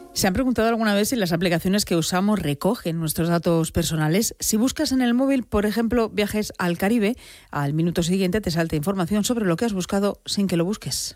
¿Se han preguntado alguna vez si las aplicaciones que usamos recogen nuestros datos personales? Si buscas en el móvil, por ejemplo, viajes al Caribe, al minuto siguiente te salta información sobre lo que has buscado sin que lo busques.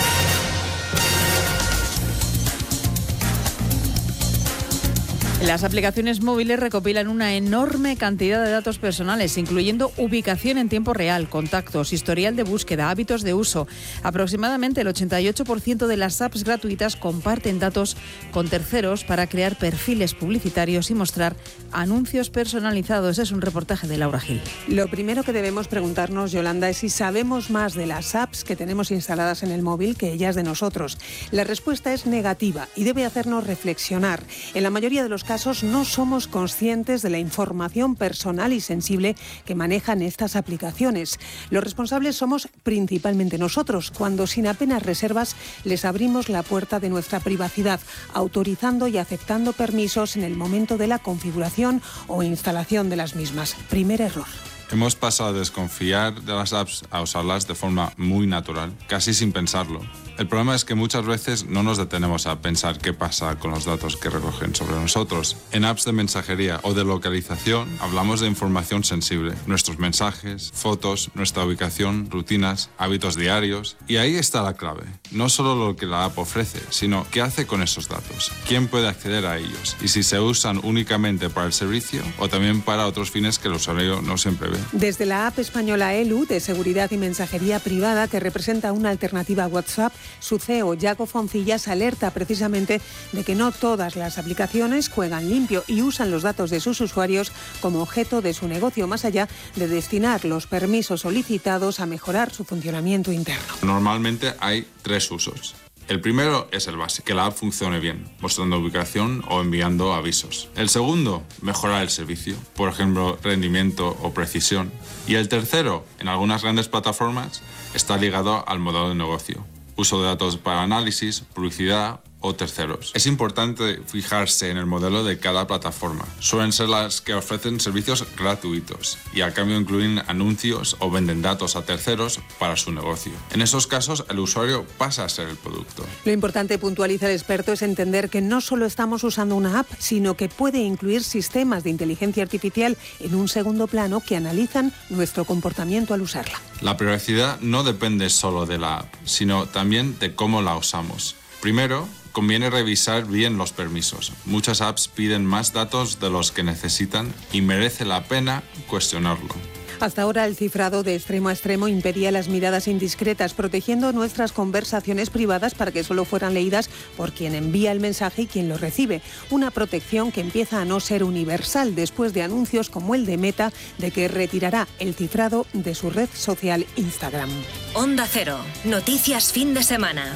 Las aplicaciones móviles recopilan una enorme cantidad de datos personales, incluyendo ubicación en tiempo real, contactos, historial de búsqueda, hábitos de uso. Aproximadamente el 88% de las apps gratuitas comparten datos con terceros para crear perfiles publicitarios y mostrar anuncios personalizados. Es un reportaje de Laura Gil. Lo primero que debemos preguntarnos, Yolanda, es si sabemos más de las apps que tenemos instaladas en el móvil que ellas de nosotros. La respuesta es negativa y debe hacernos reflexionar. En la mayoría de los casos no somos conscientes de la información personal y sensible que manejan estas aplicaciones. Los responsables somos principalmente nosotros, cuando sin apenas reservas les abrimos la puerta de nuestra privacidad, autorizando y aceptando permisos en el momento de la configuración o instalación de las mismas. Primer error. Hemos pasado de desconfiar de las apps a usarlas de forma muy natural, casi sin pensarlo. El problema es que muchas veces no nos detenemos a pensar qué pasa con los datos que recogen sobre nosotros. En apps de mensajería o de localización hablamos de información sensible, nuestros mensajes, fotos, nuestra ubicación, rutinas, hábitos diarios. Y ahí está la clave. No solo lo que la app ofrece, sino qué hace con esos datos, quién puede acceder a ellos y si se usan únicamente para el servicio o también para otros fines que el usuario no siempre ve. Desde la app española ELU, de seguridad y mensajería privada, que representa una alternativa a WhatsApp, su CEO, Yago Foncillas, alerta precisamente de que no todas las aplicaciones juegan limpio y usan los datos de sus usuarios como objeto de su negocio, más allá de destinar los permisos solicitados a mejorar su funcionamiento interno. Normalmente hay 3 usos. El primero es el básico, que la app funcione bien, mostrando ubicación o enviando avisos. El segundo, mejorar el servicio, por ejemplo, rendimiento o precisión. Y el tercero, en algunas grandes plataformas, está ligado al modelo de negocio. Uso de datos para análisis, publicidad o terceros. Es importante fijarse en el modelo de cada plataforma. Suelen ser las que ofrecen servicios gratuitos y a cambio incluyen anuncios o venden datos a terceros para su negocio. En esos casos, el usuario pasa a ser el producto. Lo importante, puntualiza el experto, es entender que no solo estamos usando una app, sino que puede incluir sistemas de inteligencia artificial en un segundo plano que analizan nuestro comportamiento al usarla. La privacidad no depende solo de la app, sino también de cómo la usamos. Primero, conviene revisar bien los permisos. Muchas apps piden más datos de los que necesitan y merece la pena cuestionarlo. Hasta ahora el cifrado de extremo a extremo impedía las miradas indiscretas, protegiendo nuestras conversaciones privadas para que solo fueran leídas por quien envía el mensaje y quien lo recibe. Una protección que empieza a no ser universal después de anuncios como el de Meta de que retirará el cifrado de su red social Instagram. Onda Cero. Noticias fin de semana.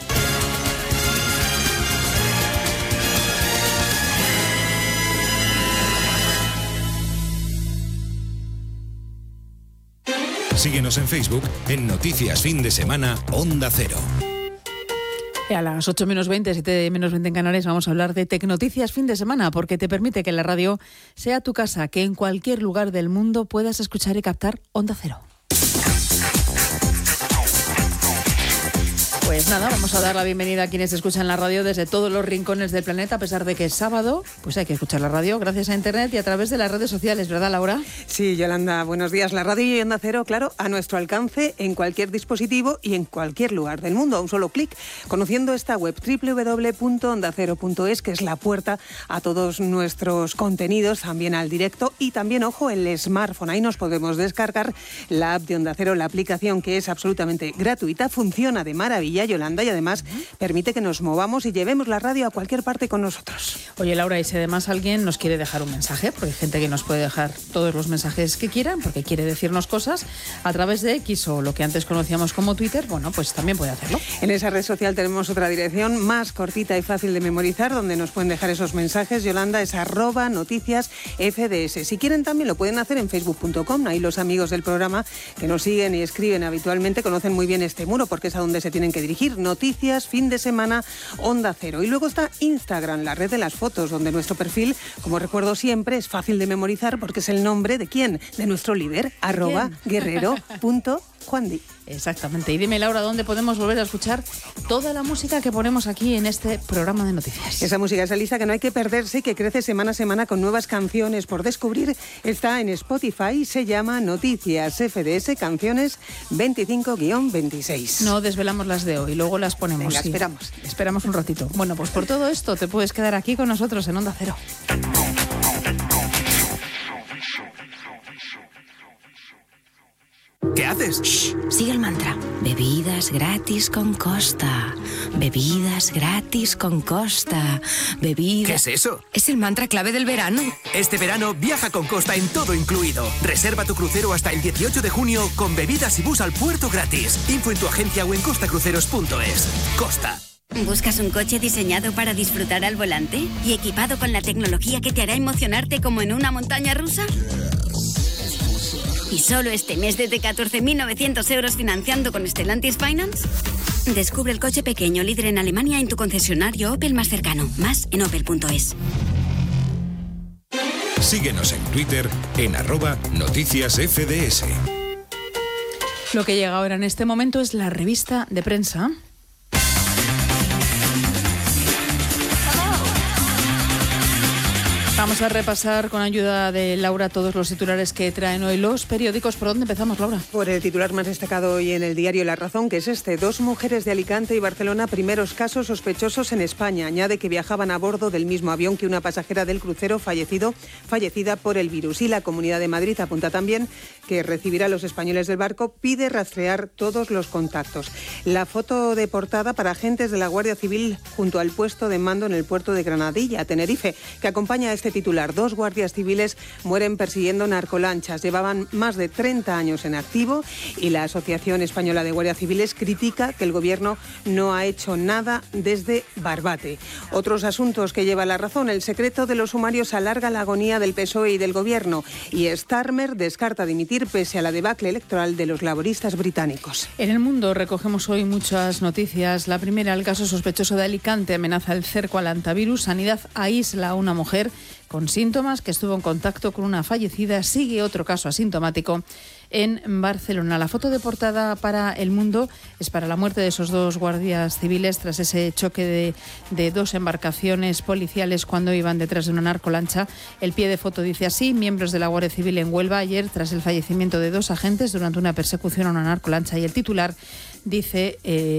Síguenos en Facebook en Noticias Fin de Semana Onda Cero. A las 8 menos 20, 7 menos 20 en Canarias, vamos a hablar de Tecnoticias Fin de Semana, porque te permite que la radio sea tu casa, que en cualquier lugar del mundo puedas escuchar y captar Onda Cero. Pues nada, vamos a dar la bienvenida a quienes escuchan la radio desde todos los rincones del planeta. A pesar de que es sábado, pues hay que escuchar la radio gracias a Internet y a través de las redes sociales, ¿verdad, Laura? Sí, Yolanda, buenos días. La radio y Onda Cero, claro, a nuestro alcance en cualquier dispositivo y en cualquier lugar del mundo, a un solo clic. Conociendo esta web, www.ondacero.es, que es la puerta a todos nuestros contenidos, también al directo y también, ojo, el smartphone. Ahí nos podemos descargar la app de Onda Cero, la aplicación que es absolutamente gratuita, funciona de maravilla, Yolanda, y además permite que nos movamos y llevemos la radio a cualquier parte con nosotros. Oye, Laura, y si además alguien nos quiere dejar un mensaje, porque hay gente que nos puede dejar todos los mensajes que quieran, porque quiere decirnos cosas a través de X o lo que antes conocíamos como Twitter, bueno, pues también puede hacerlo. En esa red social tenemos otra dirección más cortita y fácil de memorizar, donde nos pueden dejar esos mensajes, Yolanda, es @noticiasfds. Si quieren también lo pueden hacer en facebook.com, ahí los amigos del programa que nos siguen y escriben habitualmente conocen muy bien este muro, porque es a donde se tienen que dirigir. Noticias Fin de Semana Onda Cero. Y luego está Instagram, la red de las fotos, donde nuestro perfil, como recuerdo siempre, es fácil de memorizar porque es el nombre de ¿quién? De nuestro líder, @guerrero.ch. Juan Di. Exactamente. Y dime, Laura, ¿dónde podemos volver a escuchar toda la música que ponemos aquí en este programa de noticias? Esa música, esa lista que no hay que perderse y que crece semana a semana con nuevas canciones por descubrir, está en Spotify y se llama Noticias FDS Canciones 25-26. No desvelamos las de hoy, luego las ponemos. Venga, sí. esperamos. Esperamos un ratito. Bueno, pues por todo esto te puedes quedar aquí con nosotros en Onda Cero. ¿Qué haces? Shh, sigue el mantra. Bebidas gratis con Costa. Bebidas gratis con Costa. Bebidas... ¿Qué es eso? Es el mantra clave del verano. Este verano viaja con Costa en todo incluido. Reserva tu crucero hasta el 18 de junio con bebidas y bus al puerto gratis. Info en tu agencia o en costacruceros.es. Costa. ¿Buscas un coche diseñado para disfrutar al volante y equipado con la tecnología que te hará emocionarte como en una montaña rusa? ¿Y solo este mes desde 14.900 euros financiando con Stellantis Finance? Descubre el coche pequeño líder en Alemania en tu concesionario Opel más cercano. Más en opel.es. Síguenos en Twitter en @noticiasfds. Lo que llega ahora en este momento es la revista de prensa. Vamos a repasar con ayuda de Laura todos los titulares que traen hoy los periódicos. ¿Por dónde empezamos, Laura? Por el titular más destacado hoy en el diario La Razón, que es este: 2 mujeres de Alicante y Barcelona, primeros casos sospechosos en España. Añade que viajaban a bordo del mismo avión que una pasajera del crucero fallecida por el virus. Y la Comunidad de Madrid apunta también que recibirá a los españoles del barco, pide rastrear todos los contactos. La foto de portada para agentes de la Guardia Civil junto al puesto de mando en el puerto de Granadilla, Tenerife, que acompaña a este titular. 2 guardias civiles mueren persiguiendo narcolanchas. Llevaban más de 30 años en activo y la Asociación Española de Guardias Civiles critica que el gobierno no ha hecho nada desde Barbate. Otros asuntos que lleva La Razón: el secreto de los sumarios alarga la agonía del PSOE y del gobierno, y Starmer descarta dimitir pese a la debacle electoral de los laboristas británicos. En El Mundo recogemos hoy muchas noticias. La primera, el caso sospechoso de Alicante amenaza el cerco al antivirus. Sanidad aísla a una mujer con síntomas que estuvo en contacto con una fallecida. Sigue otro caso asintomático en Barcelona. La foto de portada para El Mundo es para la muerte de esos 2 guardias civiles tras ese choque de 2 embarcaciones policiales cuando iban detrás de una narcolancha. El pie de foto dice así: miembros de la Guardia Civil en Huelva ayer tras el fallecimiento de 2 agentes durante una persecución a una narcolancha. Y el titular dice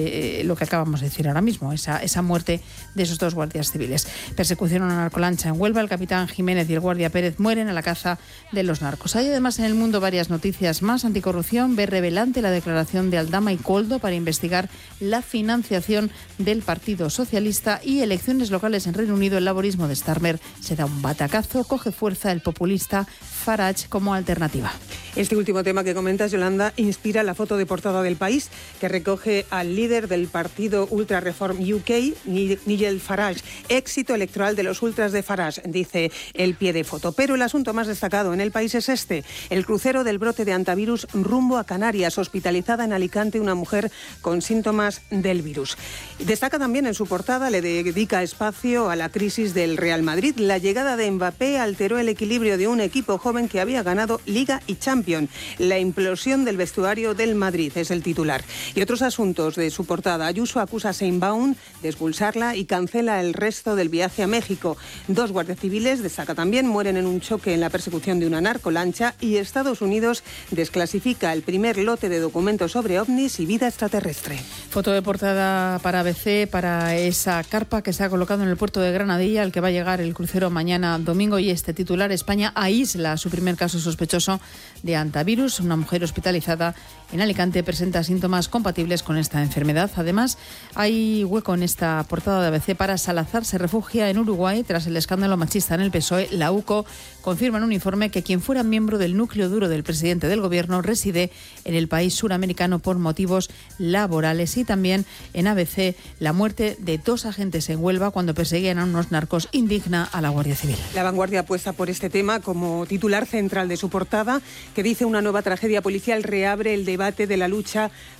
lo que acabamos de decir ahora mismo, esa muerte de esos 2 guardias civiles. Persecución a una narcolancha en Huelva. El capitán Jiménez y el guardia Pérez mueren a la caza de los narcos. Hay además en El Mundo varias noticias más. Anticorrupción ve revelante la declaración de Aldama y Koldo para investigar la financiación del Partido Socialista. Y elecciones locales en Reino Unido. El laborismo de Starmer se da un batacazo. Coge fuerza el populista Farage como alternativa. Este último tema que comentas, Yolanda, inspira la foto de portada del País, que recoge al líder del partido Ultra Reform UK, Nigel Farage. Éxito electoral de los ultras de Farage, dice el pie de foto. Pero el asunto más destacado en el País es este: el crucero del brote de antivirus rumbo a Canarias. Hospitalizada en Alicante una mujer con síntomas del virus. Destaca también en su portada, le dedica espacio a la crisis del Real Madrid. La llegada de Mbappé alteró el equilibrio de un equipo joven que había ganado Liga y Champions. La implosión del vestuario del Madrid es el titular. Y otros asuntos de su portada: Ayuso acusa a Sheinbaum de expulsarla y cancela el resto del viaje a México. 2 guardias civiles, destaca también, mueren en un choque en la persecución de una narcolancha. Y Estados Unidos desclasifica el primer lote de documentos sobre ovnis y vida extraterrestre. Foto de portada para ABC, para esa carpa que se ha colocado en el puerto de Granadilla, al que va a llegar el crucero mañana domingo. Y este titular: España aísla su primer caso sospechoso de antivirus. Una mujer hospitalizada en Alicante presenta síntomas compatibles con esta enfermedad. Además, hay hueco en esta portada de ABC para Salazar se refugia en Uruguay tras el escándalo machista en el PSOE. La UCO confirma en un informe que quien fuera miembro del núcleo duro del presidente del gobierno reside en el país suramericano por motivos laborales. Y también en ABC, la muerte de 2 agentes en Huelva cuando perseguían a unos narcos indigna a la Guardia Civil. La Vanguardia apuesta por este tema como titular central de su portada, que dice: una nueva tragedia policial reabre el debate de la lucha contra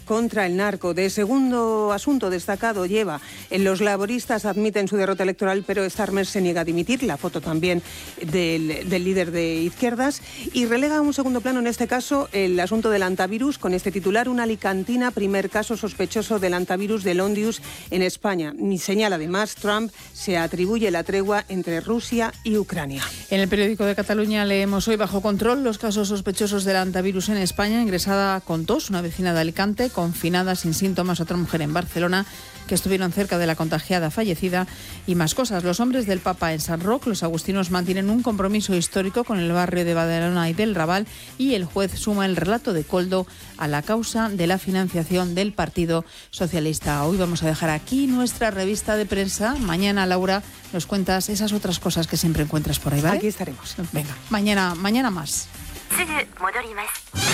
contra el narco. De segundo asunto destacado lleva: los laboristas admiten su derrota electoral, pero Starmer se niega a dimitir. La foto también del líder de izquierdas. Y relega a un segundo plano, en este caso, el asunto del antivirus, con este titular: una alicantina, primer caso sospechoso del antivirus del Ondius en España. Y señala además, Trump se atribuye la tregua entre Rusia y Ucrania. En el periódico de Cataluña leemos hoy: bajo control los casos sospechosos del antivirus en España. Ingresada con tos una vecina de Alicante, confinada sin síntomas otra mujer en Barcelona, que estuvieron cerca de la contagiada fallecida, y más cosas. Los hombres del Papa en San Roc, los agustinos, mantienen un compromiso histórico con el barrio de Badalona y del Raval, y el juez suma el relato de Koldo a la causa de la financiación del Partido Socialista. Hoy vamos a dejar aquí nuestra revista de prensa. Mañana, Laura, nos cuentas esas otras cosas que siempre encuentras por ahí, ¿vale? Aquí estaremos. Venga, mañana más. すぐ戻ります。